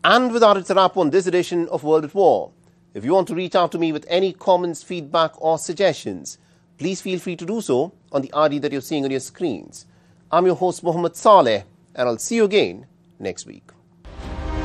And with that, it's a wrap on this edition of World at War. If you want to reach out to me with any comments, feedback or suggestions, please feel free to do so on the ID that you're seeing on your screens. I'm your host, Mohammed Saleh, and I'll see you again next week.